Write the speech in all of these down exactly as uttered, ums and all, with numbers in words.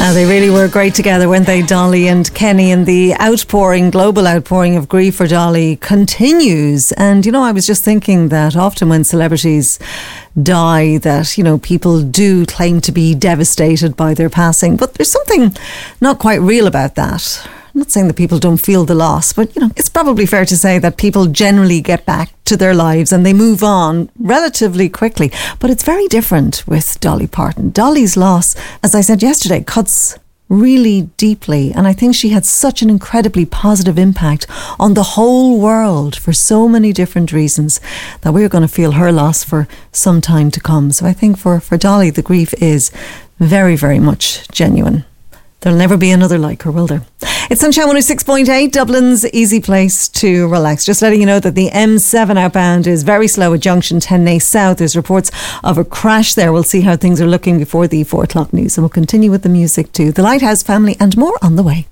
Uh, they really were great together, weren't they, Dolly and Kenny? And the outpouring, global outpouring of grief for Dolly continues. And, you know, I was just thinking that often when celebrities die, that, you know, people do claim to be devastated by their passing. But there's something not quite real about that. I'm not saying that people don't feel the loss, but, you know, it's probably fair to say that people generally get back to their lives and they move on relatively quickly. But it's very different with Dolly Parton. Dolly's loss, as I said yesterday, cuts really deeply. And I think she had such an incredibly positive impact on the whole world for so many different reasons that we're going to feel her loss for some time to come. So I think for, for Dolly, the grief is very, very much genuine. There'll never be another like her, will there? It's Sunshine one oh six point eight, Dublin's easy place to relax. Just letting you know that the M seven outbound is very slow at junction ten A South. There's reports of a crash there. We'll see how things are looking before the four o'clock news. And we'll continue with the music too. The Lighthouse Family and more on the way.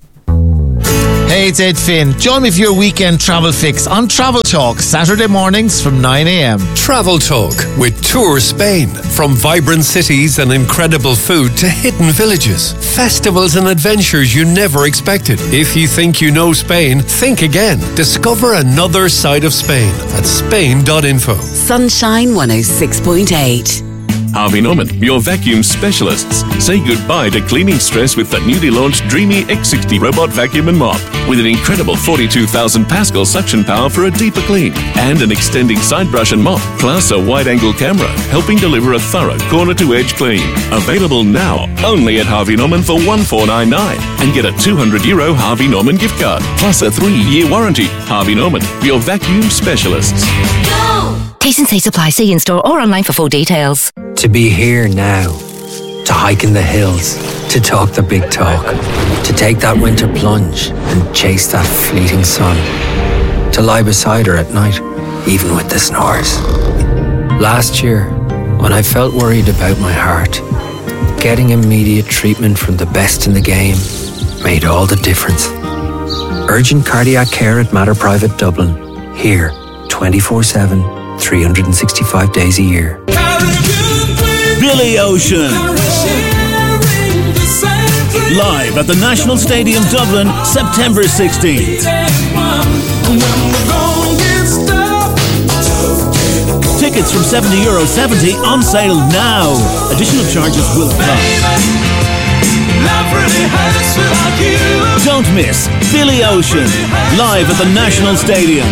Hey, it's Ed Finn. Join me for your weekend travel fix on Travel Talk, Saturday mornings from nine a.m. Travel Talk with Tour Spain. From vibrant cities and incredible food to hidden villages, festivals and adventures you never expected. If you think you know Spain, think again. Discover another side of Spain at spain dot info. Sunshine one oh six point eight. Harvey Norman, your vacuum specialists. Say goodbye to cleaning stress with the newly launched Dreamy X sixty robot vacuum and mop. With an incredible forty-two thousand Pascal suction power for a deeper clean. And an extending side brush and mop, plus a wide-angle camera, helping deliver a thorough corner-to-edge clean. Available now, only at Harvey Norman for one thousand four hundred ninety-nine. And get a two hundred euro Harvey Norman gift card, plus a three-year warranty. Harvey Norman, your vacuum specialists. Go! T and C supply. See in store or online for full details. To be here now, to hike in the hills, to talk the big talk, to take that winter plunge and chase that fleeting sun, to lie beside her at night, even with the snores. Last year, when I felt worried about my heart, getting immediate treatment from the best in the game made all the difference. Urgent cardiac care at Mater Private Dublin, here twenty-four seven, three hundred sixty-five days a year. Billy Ocean, live at the National Stadium Dublin, September sixteenth. Tickets from seventy euro seventy on sale now. Additional charges will apply. Don't miss Billy Ocean, live at the National Stadium.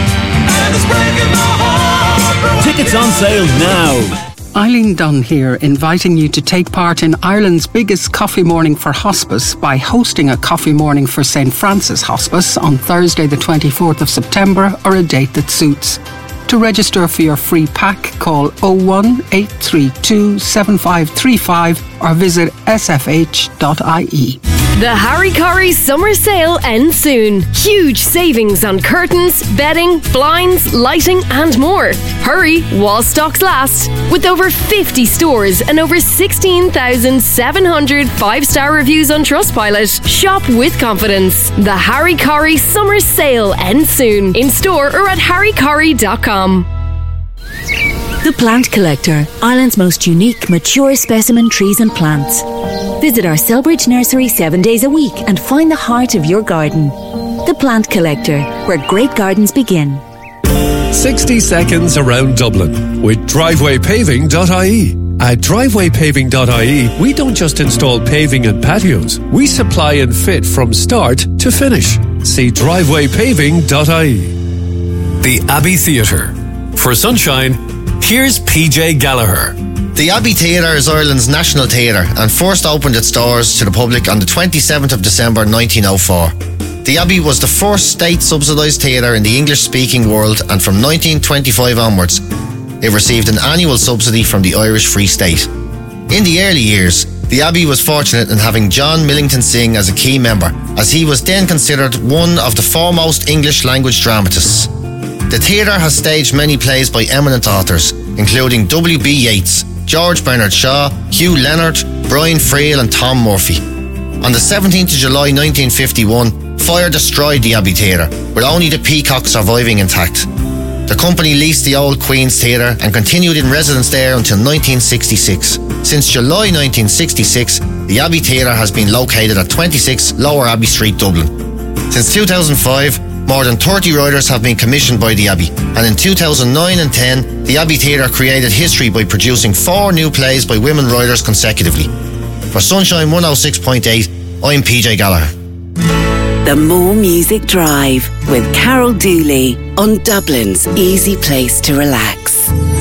Tickets on sale now. Eileen Dunn here, inviting you to take part in Ireland's biggest coffee morning for hospice by hosting a coffee morning for Saint Francis Hospice on Thursday the twenty-fourth of September, or a date that suits. To register for your free pack, call oh one, eight three two, seven five three five or visit s f h dot i e. The Harry Corrie summer sale ends soon. Huge savings on curtains, bedding, blinds, lighting and more. Hurry while stocks last. With over fifty stores and over sixteen thousand seven hundred five-star reviews on Trustpilot, shop with confidence. The Harry Corrie summer sale ends soon. In store or at harry corrie dot com. The Plant Collector, Ireland's most unique, mature specimen trees and plants. Visit our Selbridge nursery seven days a week and find the heart of your garden. The Plant Collector, where great gardens begin. sixty seconds around Dublin with driveway paving dot i e. At driveway paving dot i e, we don't just install paving and patios. We supply and fit from start to finish. See driveway paving dot i e. The Abbey Theatre. For Sunshine, here's P J Gallagher. The Abbey Theatre is Ireland's national theatre and first opened its doors to the public on the twenty-seventh of December nineteen oh four. The Abbey was the first state-subsidised theatre in the English-speaking world, and from nineteen twenty-five onwards, it received an annual subsidy from the Irish Free State. In the early years, the Abbey was fortunate in having John Millington Synge as a key member, as he was then considered one of the foremost English-language dramatists. The theatre has staged many plays by eminent authors, including W B Yeats, George Bernard Shaw, Hugh Leonard, Brian Friel and Tom Murphy. On the seventeenth of July nineteen fifty-one, fire destroyed the Abbey Theatre, with only the peacock surviving intact. The company leased the old Queen's Theatre and continued in residence there until nineteen sixty-six. Since July nineteen sixty-six, the Abbey Theatre has been located at twenty-six Lower Abbey Street, Dublin. Since two thousand five, more than thirty writers have been commissioned by the Abbey, and in two thousand nine and ten, the Abbey Theatre created history by producing four new plays by women writers consecutively. For Sunshine one oh six point eight, I'm P J Gallagher. The More Music Drive with Carol Dooley on Dublin's easy place to relax.